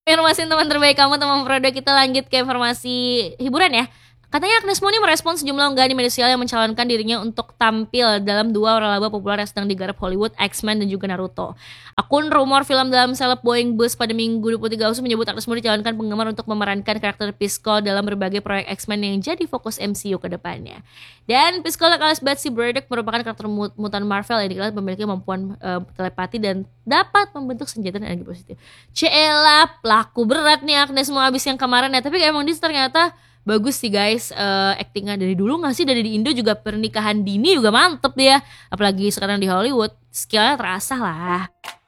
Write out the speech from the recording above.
Informasi teman terbaik kamu, teman produk. Kita lanjut ke informasi hiburan ya. Katanya Agnes Mo ini merespon sejumlah unggahan di media sosial yang mencalonkan dirinya untuk tampil dalam dua waralaba populer yang sedang digarap Hollywood, X-Men dan juga Naruto. Akun rumor film dalam seleb Boeing Bus pada Minggu 23 Agustus menyebut Agnes Mo dicalonkan penggemar untuk memerankan karakter Pisco dalam berbagai proyek X-Men yang jadi fokus MCU ke depannya. Dan Pisco alias Betsy Braddock merupakan karakter mutan Marvel yang dikenal memiliki kemampuan telepati dan dapat membentuk senjata dan energi positif. Cela, pelaku berat nih Agnes Mo abis yang kemarin ya, tapi emang dia ternyata bagus sih guys, actingnya dari dulu nggak sih, dari di Indo juga pernikahan dini juga mantep dia, apalagi sekarang di Hollywood skillnya terasa lah.